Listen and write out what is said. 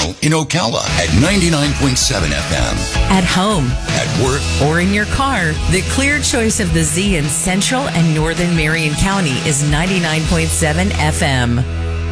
Radio in Ocala at 99.7 FM. At home, At work, or in your car, the clear choice of the Z in Central and Northern Marion County is 99.7 FM.